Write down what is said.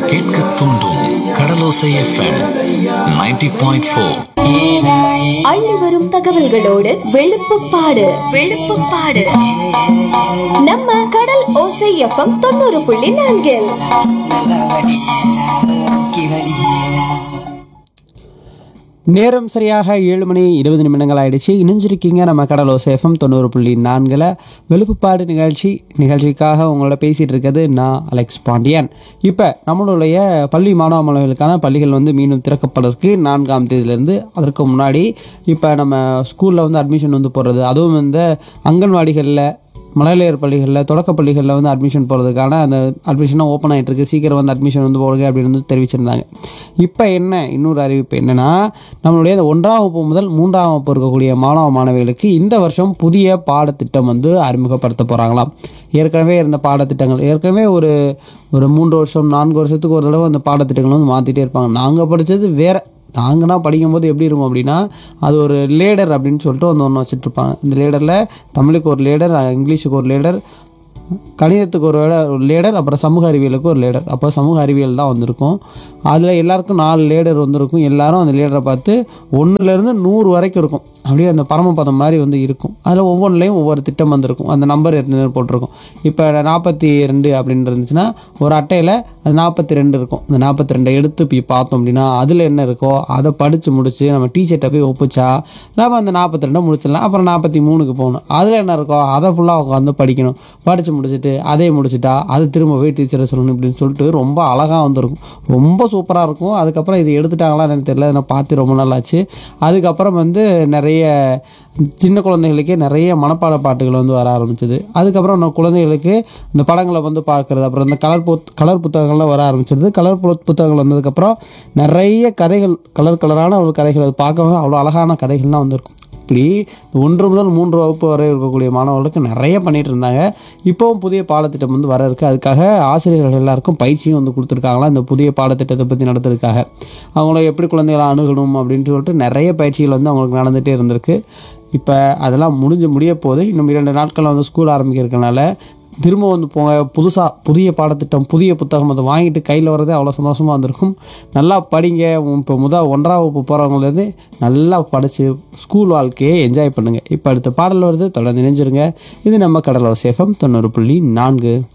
கேட்க தூண்டும் கடலோசை எஃப்எம் 90.4. அள்ளி வரும் தகவல்களோடு வெளுப்புப்பாடு நம்ம கடல் ஓசை எஃப்எம் 90.4. நேரம் சரியாக 7:20 ஆயிடுச்சு. இணைஞ்சிருக்கீங்க நம்ம கடல் ஓசை எஃப்எம் 90.4 வெளுப்புப்பாடு நிகழ்ச்சிக்காக உங்களோட பேசிகிட்டு இருக்கிறது நான் அலெக்ஸ் பாண்டியன். இப்போ நம்மளுடைய பள்ளி மாணவ மாணவிகளுக்கான பள்ளிகள் வந்து மீண்டும் திறக்கப்படுறதுக்கு 4ஆம் தேதியிலேருந்து. அதற்கு முன்னாடி இப்போ நம்ம ஸ்கூலில் வந்து அட்மிஷன் வந்து போடுறது, அதுவும் இந்த அங்கன்வாடிகளில், மழலையர் பள்ளிகளில், தொடக்க பள்ளிகளில் வந்து அட்மிஷன் போகிறதுக்கான அந்த அட்மிஷனாக ஓப்பன் ஆகிட்டு இருக்குது. சீக்கிரம் வந்து அட்மிஷன் வந்து போடுங்க அப்படின்னு வந்து தெரிவிச்சிருந்தாங்க. இப்போ இன்னொரு அறிவிப்பு என்னென்னா, நம்மளுடைய இந்த 1ஆம் வகுப்பு முதல் 3ஆம் வகுப்பு இருக்கக்கூடிய மாணவ மாணவிகளுக்கு இந்த வருஷம் புதிய பாடத்திட்டம் வந்து அறிமுகப்படுத்த போகிறாங்களாம். ஏற்கனவே இருந்த பாடத்திட்டங்கள் ஏற்கனவே ஒரு 3 வருஷம் 4 வருஷத்துக்கு ஒரு தடவை அந்த பாடத்திட்டங்கள் வந்து மாற்றிட்டே இருப்பாங்க. நாங்கள் படித்தது வேறு. நாங்கள்னா படிக்கும்போது எப்படி இருக்கும் அப்படின்னா, அது ஒரு லேடர் அப்படின்னு சொல்லிட்டு ஒன்று வச்சுட்ருப்பாங்க. இந்த லேடரில் தமிழுக்கு ஒரு லேடர், இங்கிலீஷுக்கு ஒரு லேடர், கணிதத்துக்கு ஒரு லேடர், அப்புறம் சமூக அறிவியலுக்கு ஒரு லேடர். அப்போ சமூக அறிவியல் தான் வந்திருக்கும். அதில் எல்லாருக்கும் 4 லேடர் வந்துருக்கும். எல்லாரும் அந்த லேடரை பார்த்து 1லேருந்து 100 வரைக்கும் இருக்கும். அப்படியே அந்த பரமபதம் மாதிரி வந்து இருக்கும். அதில் ஒவ்வொன்றுலேயும் ஒவ்வொரு திட்டம் வந்திருக்கும். அந்த நம்பர் எத்தனை போட்டிருக்கும். இப்போ 42 அப்படின்னு இருந்துச்சுன்னா ஒரு அட்டையில் அது 42 இருக்கும். அந்த 42 எடுத்து போய் பார்த்தோம் அப்படின்னா அதில் என்ன இருக்கோ அதை படித்து முடித்து நம்ம டீச்சர்கிட்ட போய் ஒப்பிச்சா நம்ம அந்த 42 முடிச்சிடலாம். அப்புறம் 43க்கு போகணும். அதில் என்ன இருக்கோ அதை ஃபுல்லாக உட்காந்து படிக்கணும். படித்து முடிச்சுட்டு அதே முடிச்சுட்டா அது திரும்ப போய் டீச்சரை சொல்லணும் இப்படின்னு சொல்லிட்டு ரொம்ப அழகாக வந்துருக்கும். ரொம்ப சூப்பராக இருக்கும். அதுக்கப்புறம் இது எடுத்துட்டாங்களா எனக்கு தெரியல, நான் பார்த்து ரொம்ப நாள் ஆச்சு. அதுக்கப்புறம் வந்து நிறைய சின்ன குழந்தைகளுக்கே நிறைய மனப்பாட பாட்டுகள் வந்து வர ஆரம்பிச்சது. அதுக்கப்புறம் நம்ம குழந்தைகளுக்கு இந்த படங்களை வந்து பார்க்குறது, அப்புறம் இந்த கலர் புத்தகங்கள்லாம் வர ஆரம்பிச்சிருது. கலர் புத்தகங்கள் வந்ததுக்கப்புறம் நிறைய கதைகள், கலரான ஒரு கதைகள் பார்க்கவும் அவ்வளோ அழகான கதைகள்லாம் வந்திருக்கும். இப்படி 1 முதல் 3 வகுப்பு வரை இருக்கக்கூடிய மாணவர்களுக்கு நிறைய பண்ணிகிட்டு இருந்தாங்க. இப்போவும் புதிய பாடத்திட்டம் வந்து வர இருக்குது. அதுக்காக ஆசிரியர்கள் எல்லாருக்கும் பயிற்சியும் வந்து கொடுத்துருக்காங்களாம். இந்த புதிய பாடத்திட்டத்தை பற்றி நடத்துறதுக்காக அவங்கள எப்படி குழந்தைகளை அணுகணும் அப்படின்னு சொல்லிட்டு நிறைய பயிற்சிகள் வந்து அவங்களுக்கு நடந்துகிட்டே இருந்திருக்கு. இப்போ அதெல்லாம் முடிய போகுது. இன்னும் 2 நாட்களில் வந்து ஸ்கூல் ஆரம்பிக்கிறதுனால திரும்ப வந்து புதிய பாடத்திட்டம், புதிய புத்தகம் அதை வாங்கிட்டு கையில் வர்றதே அவ்வளோ சந்தோஷமாக வந்திருக்கும். நல்லா படிங்க. இப்போ 1ஆம் வகுப்பு போகிறவங்களேருந்து நல்லா படித்து ஸ்கூல் வாழ்க்கையை என்ஜாய் பண்ணுங்கள். இப்போ அடுத்த பாடல் வருது, தொடர்ந்து இணைஞ்சிருங்க. இது நம்ம கடலோசை எஃப்எம் 90.4.